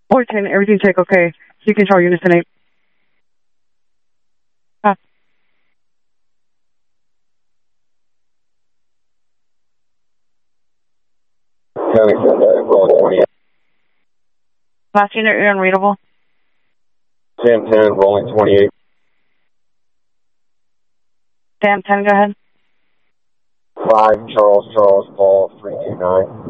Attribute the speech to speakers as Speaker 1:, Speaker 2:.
Speaker 1: Fullerton, everything check okay. You control unison 8.
Speaker 2: Rolling 28.
Speaker 1: Last unit, you're unreadable.
Speaker 2: Sam 10, rolling 28.
Speaker 1: Sam 10, go ahead.
Speaker 2: 5, Charles, Paul, 329.